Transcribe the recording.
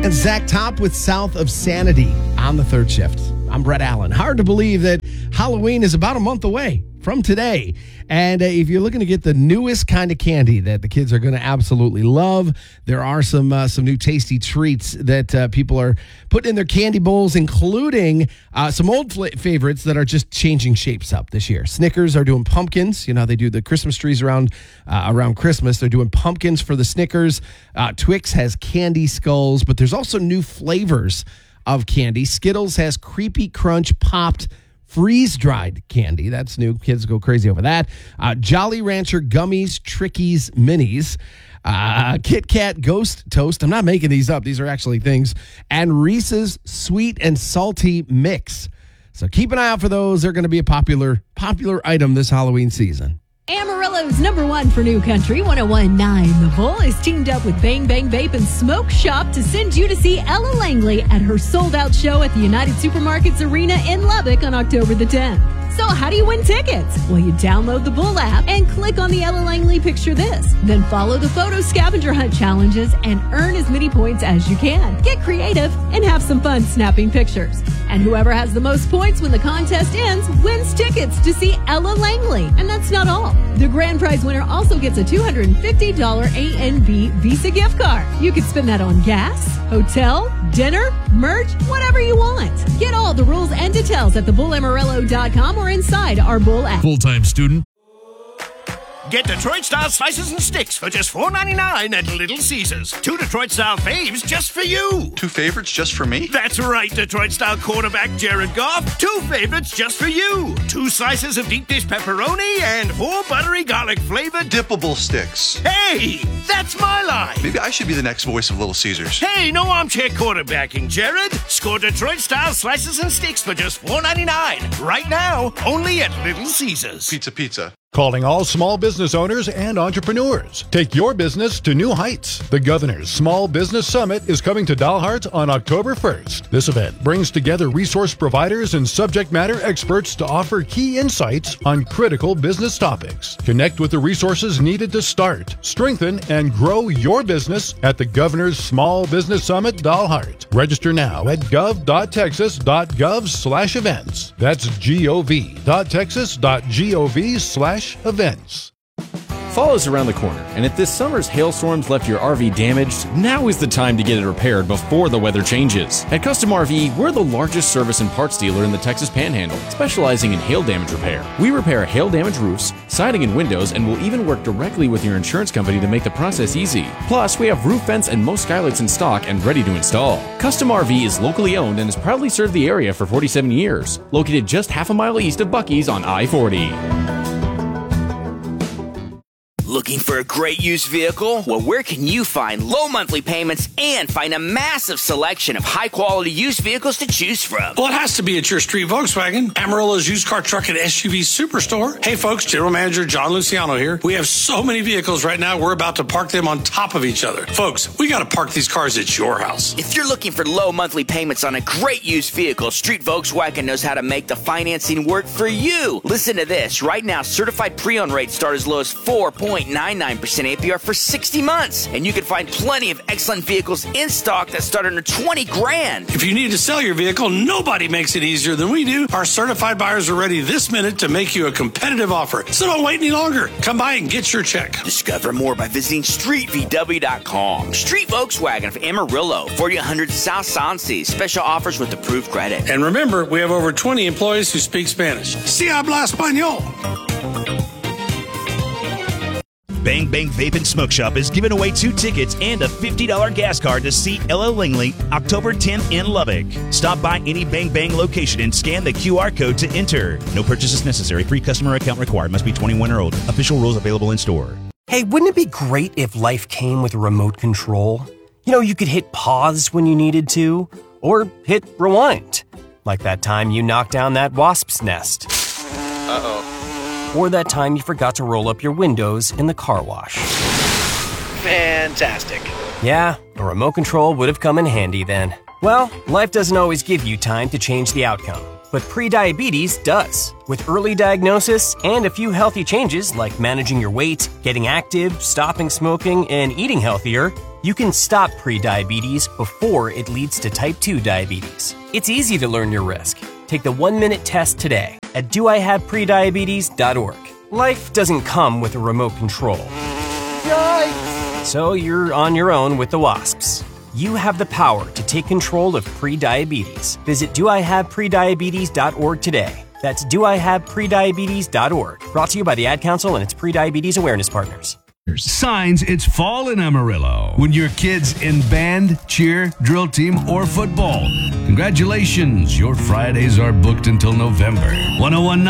And Zach Top with South of Sanity on the third shift. I'm Brett Allen. Hard to believe that Halloween is about a month away from today. And if you're looking to get the newest kind of candy that the kids are going to absolutely love, there are some new tasty treats that people are putting in their candy bowls, including some old favorites that are just changing shapes up this year. Snickers are doing pumpkins. You know, they do the Christmas trees around Christmas. They're doing pumpkins for the Snickers. Twix has candy skulls, but there's also new flavors of candy. Skittles has Creepy Crunch popped freeze-dried candy. That's new. Kids go crazy over that. Jolly Rancher Gummies, Trickies, Minis. Kit Kat Ghost Toast. I'm not making these up. These are actually things. And Reese's Sweet and Salty Mix. So keep an eye out for those. They're going to be a popular item this Halloween season. Amarillo's #1 for new country, 101.9 The Bull, is teamed up with Bang Bang Vape and Smoke Shop to send you to see Ella Langley at her sold-out show at the United Supermarkets Arena in Lubbock on October the 10th. So how do you win tickets? Well, you download the Bull app and click on the Ella Langley Picture This. Then follow the photo scavenger hunt challenges and earn as many points as you can. Get creative and have some fun snapping pictures. And whoever has the most points when the contest ends wins tickets to see Ella Langley. And that's not all. The grand prize winner also gets a $250 A&B Visa gift card. You can spend that on gas, hotel, dinner, merch, whatever you want. Get all the rules and details at thebulamarillo.com or inside our Bull app. Full-time student. Get Detroit-style slices and sticks for just $4.99 at Little Caesars. 2 Detroit-style faves just for you. 2 favorites just for me? That's right, Detroit-style quarterback Jared Goff. 2 favorites just for you. 2 slices of deep dish pepperoni and 4 buttery garlic-flavored dippable sticks. Hey, that's my line. Maybe I should be the next voice of Little Caesars. Hey, no armchair quarterbacking, Jared. Score Detroit-style slices and sticks for just $4.99. Right now, only at Little Caesars. Pizza. Calling all small business owners and entrepreneurs. Take your business to new heights. The Governor's Small Business Summit is coming to Dalhart on October 1st. This event brings together resource providers and subject matter experts to offer key insights on critical business topics. Connect with the resources needed to start, strengthen, and grow your business at the Governor's Small Business Summit Dalhart. Register now at gov.texas.gov/events. That's gov.texas.gov/events. Fall is around the corner, and if this summer's hailstorms left your RV damaged, now is the time to get it repaired before the weather changes. At Custom RV, we're the largest service and parts dealer in the Texas Panhandle, specializing in hail damage repair. We repair hail-damaged roofs, siding, and windows, and will even work directly with your insurance company to make the process easy. Plus, we have roof vents and most skylights in stock and ready to install. Custom RV is locally owned and has proudly served the area for 47 years. Located just half a mile east of Buc-ee's on I-40. Looking for a great used vehicle? Well, where can you find low monthly payments and find a massive selection of high-quality used vehicles to choose from? Well, it has to be at your Street Volkswagen, Amarillo's used car, truck, and SUV superstore. Hey, folks, General Manager John Luciano here. We have so many vehicles right now, we're about to park them on top of each other. Folks, we got to park these cars at your house. If you're looking for low monthly payments on a great used vehicle, Street Volkswagen knows how to make the financing work for you. Listen to this. Right now, certified pre-owned rates start as low as 4.99% APR for 60 months. And you can find plenty of excellent vehicles in stock that start under $20,000. If you need to sell your vehicle, nobody makes it easier than we do. Our certified buyers are ready this minute to make you a competitive offer. So don't wait any longer. Come by and get your check. Discover more by visiting StreetVW.com. Street Volkswagen of Amarillo, 4100 South Sansi. Special offers with approved credit. And remember, we have over 20 employees who speak Spanish. Si habla español. Bang Bang Vape and Smoke Shop is giving away 2 tickets and a $50 gas card to see Ella Langley October 10th in Lubbock. Stop by any Bang Bang location and scan the QR code to enter. No purchases necessary. Free customer account required. Must be 21 or older. Official rules available in store. Hey, wouldn't it be great if life came with a remote control? You know, you could hit pause when you needed to, or hit rewind. Like that time you knocked down that wasp's nest. Uh-oh. Or that time you forgot to roll up your windows in the car wash. Fantastic. Yeah, a remote control would have come in handy then. Well, life doesn't always give you time to change the outcome, but prediabetes does. With early diagnosis and a few healthy changes like managing your weight, getting active, stopping smoking, and eating healthier, You can stop prediabetes before it leads to type 2 diabetes. It's easy to learn your risk. Take the 1-minute test today at doihaveprediabetes.org. Life doesn't come with a remote control. Yikes! So you're on your own with the wasps. You have the power to take control of prediabetes. Visit doihaveprediabetes.org today. That's doihaveprediabetes.org. Brought to you by the Ad Council and its Prediabetes Awareness Partners. Signs it's fall in Amarillo when your kid's in band, cheer, drill team, or football. Congratulations, your Fridays are booked until November. 101.9